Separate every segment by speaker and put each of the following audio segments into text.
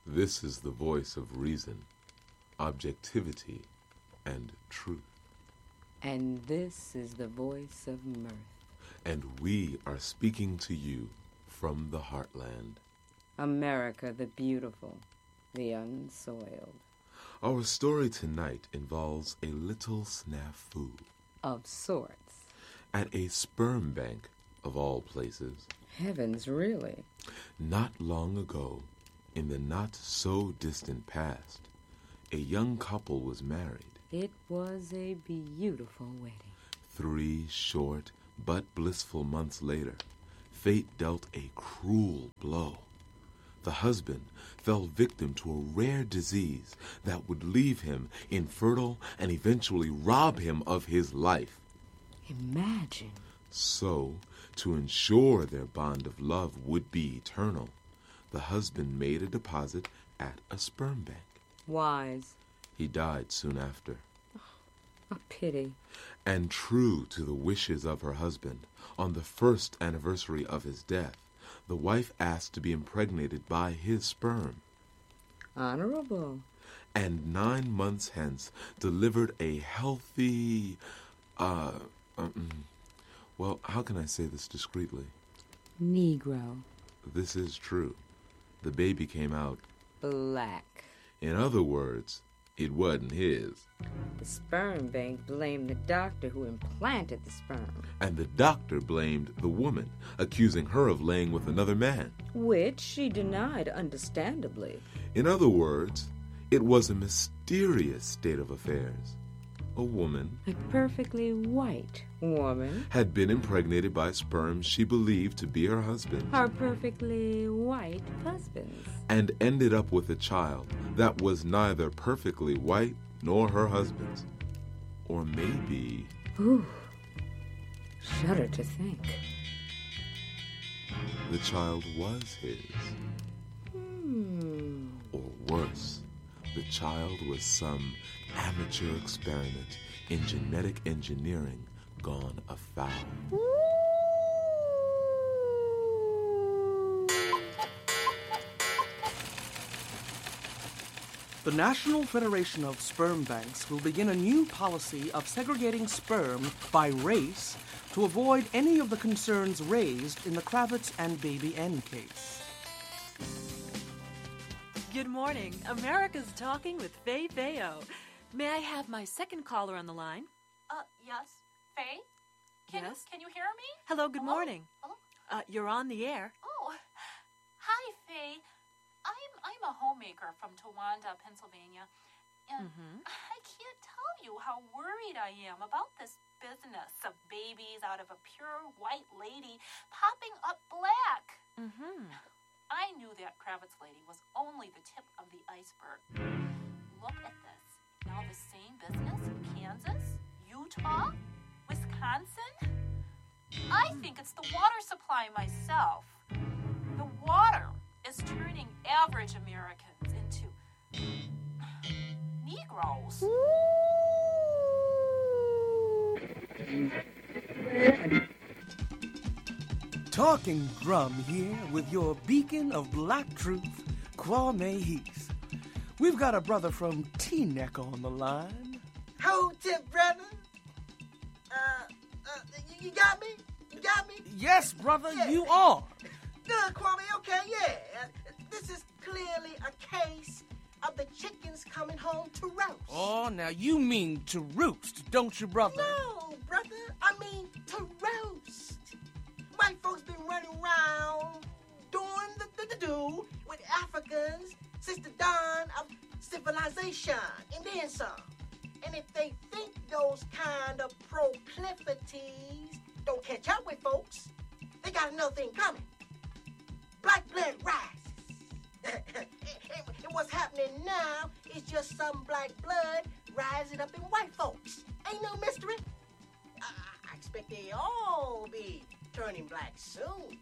Speaker 1: This is the voice of reason, objectivity, and truth.
Speaker 2: And this is the voice of mirth.
Speaker 1: And we are speaking to you from the heartland.
Speaker 2: America the beautiful, the unsoiled.
Speaker 1: Our story tonight involves a little snafu.
Speaker 2: Of sorts.
Speaker 1: At a sperm bank, of all places.
Speaker 2: Heavens, really?
Speaker 1: Not long ago, in the not-so-distant past, a young couple was married.
Speaker 2: It was a beautiful wedding.
Speaker 1: 3 short but blissful months later, fate dealt a cruel blow. The husband fell victim to a rare disease that would leave him infertile and eventually rob him of his life.
Speaker 2: Imagine.
Speaker 1: So, to ensure their bond of love would be eternal, the husband made a deposit at a sperm bank.
Speaker 2: Wise.
Speaker 1: He died soon after.
Speaker 2: A pity.
Speaker 1: And true to the wishes of her husband, on the first anniversary of his death, the wife asked to be impregnated by his sperm.
Speaker 2: Honorable.
Speaker 1: And 9 months hence delivered a healthy, well, how can I say this discreetly?
Speaker 2: Negro.
Speaker 1: This is true. The baby came out
Speaker 2: black.
Speaker 1: In other words, it wasn't his.
Speaker 2: The sperm bank blamed the doctor who implanted the sperm.
Speaker 1: And the doctor blamed the woman, accusing her of laying with another man.
Speaker 2: Which she denied, understandably.
Speaker 1: In other words, it was a mysterious state of affairs. A woman,
Speaker 2: a perfectly white woman,
Speaker 1: had been impregnated by sperm she believed to be her husband.
Speaker 2: Her perfectly white husband's.
Speaker 1: And ended up with a child that was neither perfectly white nor her husband's. Or maybe...
Speaker 2: Ooh, shudder to think.
Speaker 1: The child was his. Or worse, the child was some amateur experiment in genetic engineering gone afoul.
Speaker 3: The National Federation of Sperm Banks will begin a new policy of segregating sperm by race to avoid any of the concerns raised in the Kravitz and Baby N case.
Speaker 4: Good morning. America's Talking with Faye Feo. May I have my second caller on the line?
Speaker 5: Yes. Faye?
Speaker 4: Yes?
Speaker 5: Can you hear me?
Speaker 4: Hello, good
Speaker 5: Hello?
Speaker 4: morning.
Speaker 5: Hello?
Speaker 4: You're on the air.
Speaker 5: Oh, hi, Faye. I'm a homemaker from Towanda, Pennsylvania, and I can't tell you how worried I am about this business of babies out of a pure white lady popping up black. I knew that Kravitz lady was only the tip of the iceberg. Look at this. Now the same business in Kansas, Utah, Wisconsin. I think it's the water supply myself. The water is turning average Americans into Negroes.
Speaker 3: Talking Drum here with your beacon of black truth, Kwame Heath. We've got a brother from Teaneck on the line.
Speaker 6: Hold it, brother. You got me? You got me?
Speaker 3: Yes, brother,
Speaker 6: Yeah.
Speaker 3: you are.
Speaker 6: Good, Kwame. Okay, yeah. This is clearly a case of the chickens coming home to roast.
Speaker 3: Oh, now you mean to roost, don't you, brother?
Speaker 6: No, brother. I mean to roast. White folks been running around doing the do with Africans since the dawn of civilization, and then some. And if they think those kind of proclivities don't catch up with folks, they got another thing coming. Black blood rises. And what's happening now is just some black blood rising up in white folks. Ain't no mystery. I expect they all be turning black soon.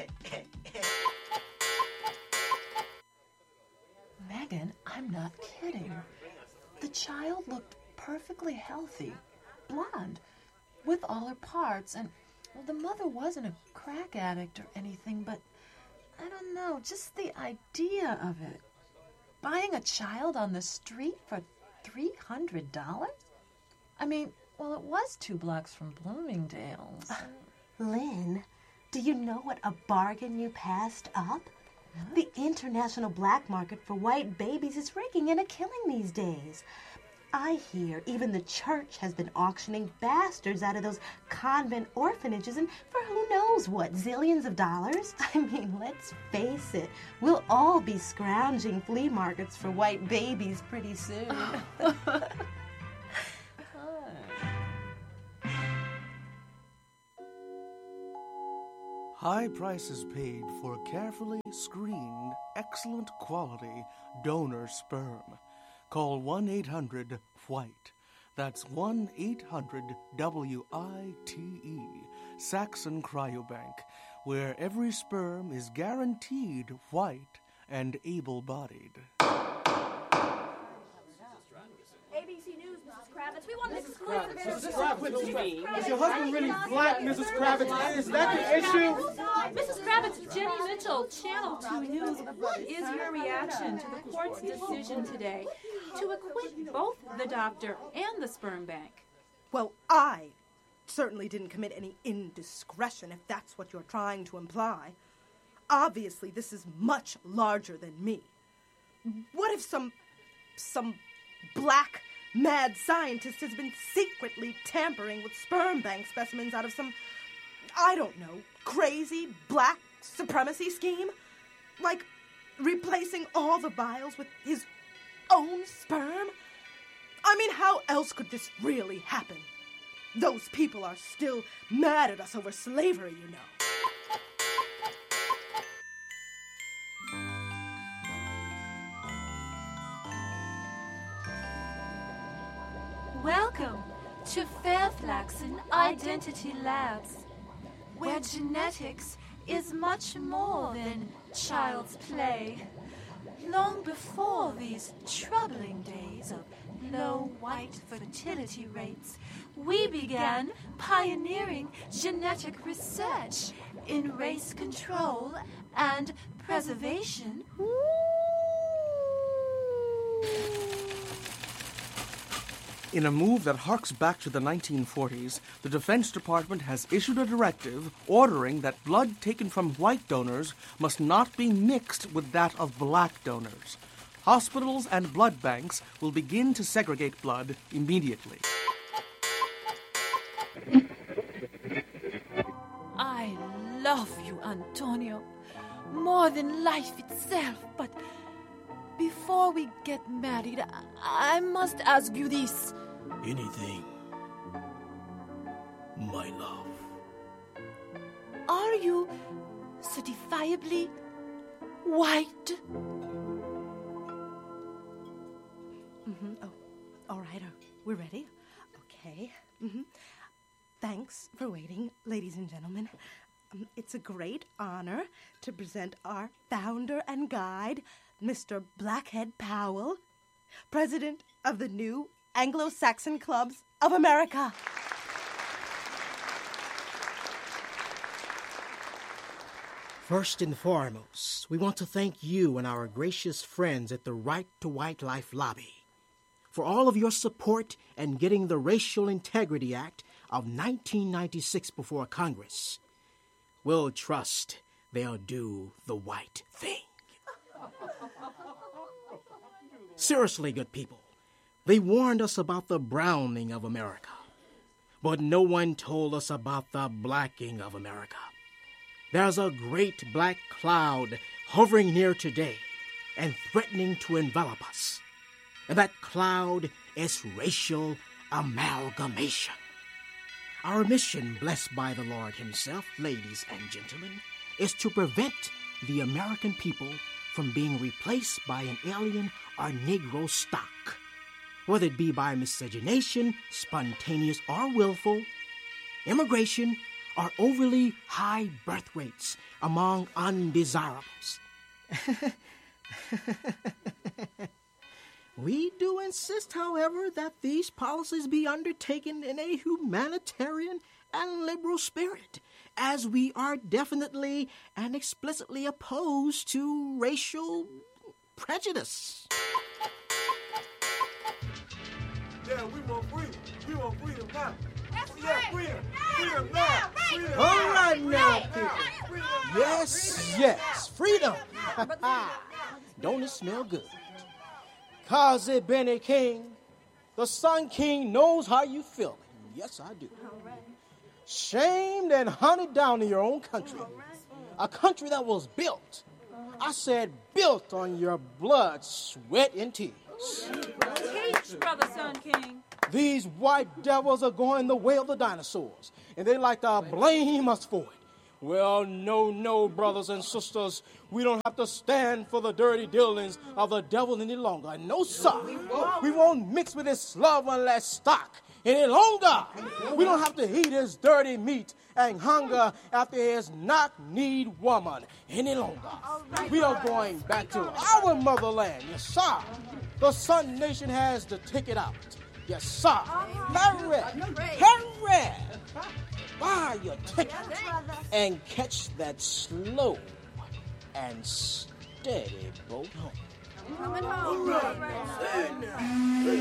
Speaker 7: Megan, I'm not kidding. The child looked perfectly healthy, blonde, with all her parts, and well, the mother wasn't a crack addict or anything, but I don't know, just the idea of it. buying a child on the street for $300? I mean, well, it was 2 blocks from Bloomingdale's.
Speaker 8: Lynn, do you know what a bargain you passed up?
Speaker 7: What?
Speaker 8: The international black market for white babies is raking in a killing these days. I hear even the church has been auctioning bastards out of those convent orphanages and for who knows what, zillions of dollars. I mean, let's face it, we'll all be scrounging flea markets for white babies pretty soon.
Speaker 3: High prices paid for carefully screened, excellent quality donor sperm. Call 1-800-WHITE. That's 1-800-WITE, Saxon Cryobank, where every sperm is guaranteed white and able-bodied.
Speaker 9: ABC News, Mrs. Kravitz. We want Mrs. Kravitz.
Speaker 10: Mrs. Kravitz, is your husband really black, Mrs. Kravitz? Is that the issue?
Speaker 5: Mrs. Kravitz, Jenny Mitchell, Channel 2 News. What is your reaction to the court's decision today to acquit both the doctor and the sperm bank?
Speaker 6: Well, I certainly didn't commit any indiscretion, if that's what you're trying to imply. Obviously, this is much larger than me. What if some black mad scientist has been secretly tampering with sperm bank specimens out of some, I don't know, crazy black supremacy scheme? Like replacing all the vials with his own sperm? I mean, how else could this really happen? Those people are still mad at us over slavery, you know.
Speaker 4: Welcome to Fairflaxen Identity Labs, where genetics is much more than child's play. Long before these troubling days of low white fertility rates, we began pioneering genetic research in race control and preservation.
Speaker 3: In a move that harks back to the 1940s, the Defense Department has issued a directive ordering that blood taken from white donors must not be mixed with that of black donors. Hospitals and blood banks will begin to segregate blood immediately.
Speaker 4: I love you, Antonio, more than life itself, but before we get married, I must ask you this.
Speaker 10: Anything, my love.
Speaker 4: Are you certifiably white?
Speaker 6: Oh, all right. We're ready? Okay. Thanks for waiting, ladies and gentlemen. It's a great honor to present our founder and guide, Mr. Blackhead Powell, president of the New Anglo-Saxon Clubs of America.
Speaker 11: First and foremost, we want to thank you and our gracious friends at the Right to White Life Lobby for all of your support in getting the Racial Integrity Act of 1996 before Congress. We'll trust they'll do the white thing. Seriously, good people, they warned us about the browning of America, but no one told us about the blacking of America. There's a great black cloud hovering near today and threatening to envelop us. And that cloud is racial amalgamation. Our mission, blessed by the Lord himself, ladies and gentlemen, is to prevent the American people from being replaced by an alien or Negro stock, whether it be by miscegenation, spontaneous or willful, immigration, or overly high birth rates among undesirables. We do insist, however, that these policies be undertaken in a humanitarian and liberal spirit, as we are definitely and explicitly opposed to racial prejudice.
Speaker 10: Yeah, we want freedom. We want freedom now.
Speaker 9: That's
Speaker 10: Yeah,
Speaker 9: right.
Speaker 10: freedom. Freedom now. Freedom.
Speaker 12: All right now, people. Yes, freedom. Don't it smell good? Kazi Benny King, the Sun King knows how you feel. Yes, I do. Shamed and hunted down in your own country. A country that was built. I said built on your blood, sweat, and tears.
Speaker 4: Teach, Brother Sun King.
Speaker 12: These white devils are going the way of the dinosaurs, and they like to blame us for it. Well, no, brothers and sisters. We don't have to stand for the dirty dealings of the devil any longer. No, sir. We won't mix with his slovenless stock any longer. We don't have to eat his dirty meat and hunger after his knock-kneed woman any longer. We are going back to our motherland. Yes, sir. The Sun Nation has the ticket out. Yes, sir. Hurry. Buy your ticket and catch that slow and steady boat home.
Speaker 9: Coming home.